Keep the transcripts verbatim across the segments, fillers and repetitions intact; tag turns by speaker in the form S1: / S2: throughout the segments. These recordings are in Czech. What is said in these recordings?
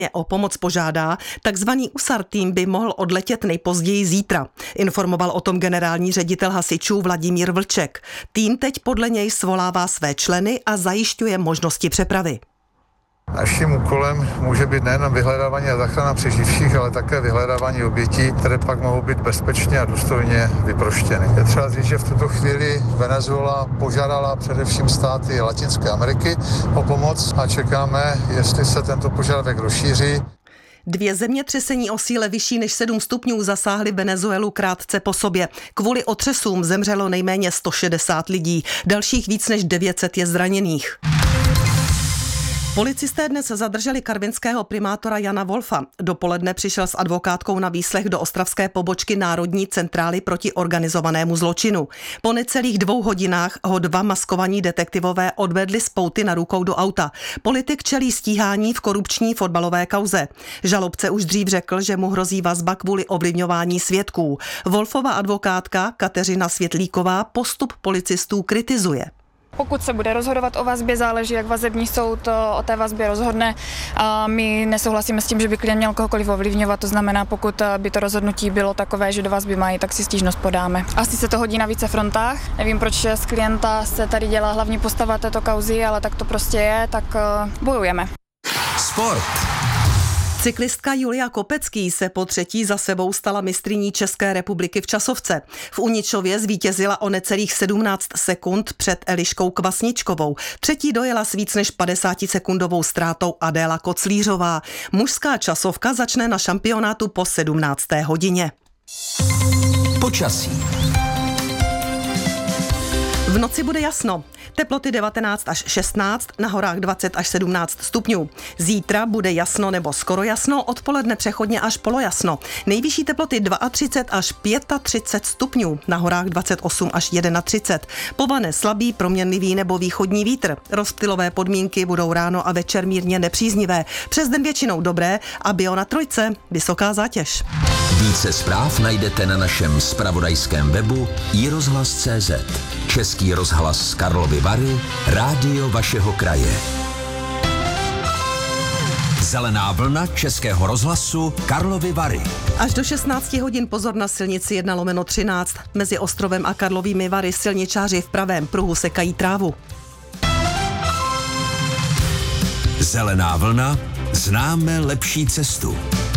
S1: o pomoc požádá, takzvaný U S A R tým by mohl odletět nejpozději zítra. Informoval o tom generální ředitel hasičů Vladimír Vlček. Tým teď podle něj svolává své členy a zajišťuje možnosti přepravy.
S2: Naším úkolem může být nejen vyhledávání a záchrana přeživších, ale také vyhledávání obětí, které pak mohou být bezpečně a důstojně vyproštěny. Je třeba říct, že v tuto chvíli Venezuela požádala především státy Latinské Ameriky o pomoc a čekáme, jestli se tento požadavek rozšíří.
S1: Dvě zemětřesení o síle vyšší než sedm stupňů zasáhly Venezuelu krátce po sobě. Kvůli otřesům zemřelo nejméně sto šedesát lidí, dalších víc než devět set je zraněných. Policisté dnes zadrželi karvinského primátora Jana Wolfa. Dopoledne přišel s advokátkou na výslech do ostravské pobočky Národní centrály proti organizovanému zločinu. Po necelých dvou hodinách ho dva maskovaní detektivové odvedli z pouty na rukou do auta. Politik čelí stíhání v korupční fotbalové kauze. Žalobce už dřív řekl, že mu hrozí vazba kvůli ovlivňování svědků. Wolfova advokátka Kateřina Světlíková postup policistů kritizuje.
S3: Pokud se bude rozhodovat o vazbě, záleží, jak vazební soud o té vazbě rozhodne. A my nesouhlasíme s tím, že by klient měl kohokoliv ovlivňovat, to znamená, pokud by to rozhodnutí bylo takové, že do vazby mají, tak si stížnost podáme. Asi se to hodí na více frontách. Nevím, proč z klienta se tady dělá hlavní postava této kauzy, ale tak to prostě je, tak bojujeme.
S4: Sport.
S1: Cyklistka Julia Kopecký se po třetí za sebou stala mistryní České republiky v časovce. V Uničově zvítězila o necelých sedmnáct sekund před Eliškou Kvasničkovou. Třetí dojela s víc než padesátisekundovou ztrátou Adéla Koclířová. Mužská časovka začne na šampionátu po sedmnácté hodině.
S4: Počasí.
S1: V noci bude jasno. Teploty devatenáct až šestnáct, na horách dvacet až sedmnáct stupňů. Zítra bude jasno nebo skoro jasno, odpoledne přechodně až polojasno. Nejvyšší teploty třicet dva až třicet pět stupňů, na horách dvacet osm až třicet jedna. Povane slabý, proměnlivý nebo východní vítr. Rozptylové podmínky budou ráno a večer mírně nepříznivé. Přes den většinou dobré a bio na trojce, vysoká zátěž.
S4: Více zpráv najdete na našem zpravodajském webu i rozhlas tečka cé zet. Český rozhlas Karlovy Vary, rádio vašeho kraje. Zelená vlna Českého rozhlasu Karlovy Vary.
S1: Až do šestnáct hodin pozor na silnici jedna lomeno třináct. Mezi Ostrovem a Karlovými Vary silničáři v pravém pruhu sekají trávu.
S4: Zelená vlna, známe lepší cestu.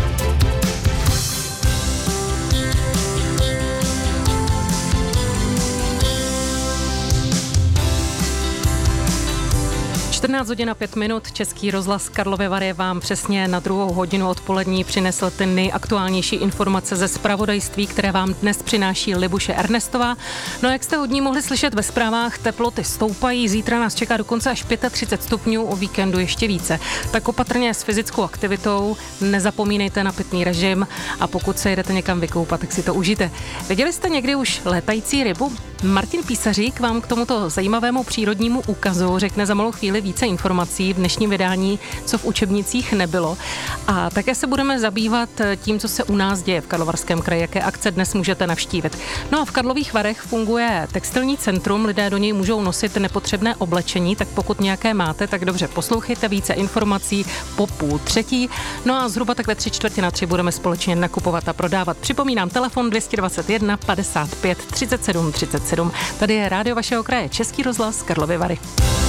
S5: čtrnáct hodin a pět minut, Český rozhlas Karlovy Vary vám přesně na druhou hodinu odpolední přinesl ty nejaktuálnější informace ze zpravodajství, které vám dnes přináší Libuše Ernestová. No a jak jste od ní mohli slyšet ve zprávách, teploty stoupají, zítra nás čeká dokonce až třicet pět stupňů, o víkendu ještě více. Tak opatrně s fyzickou aktivitou, nezapomínejte na pitný režim a pokud se jedete někam vykoupat, tak si to užijte. Viděli jste někdy už létající rybu? Martin Písařík vám k tomuto zajímavému přírodnímu úkazu řekne za malou chvíli více informací v dnešním vydání, co v učebnicích nebylo. A také se budeme zabývat tím, co se u nás děje v Karlovarském kraji, jaké akce dnes můžete navštívit. No a v Karlových Varech funguje textilní centrum, lidé do něj můžou nosit nepotřebné oblečení, tak pokud nějaké máte, tak dobře poslouchejte, více informací po půl třetí. No a zhruba tak ve tři čtvrtě na tři budeme společně nakupovat a prodávat. Připomínám telefon dvě stě dvacet jedna padesát pět třicet sedm třicet sedm. Tady je rádio vašeho kraje, Český rozhlas Karlovy Vary.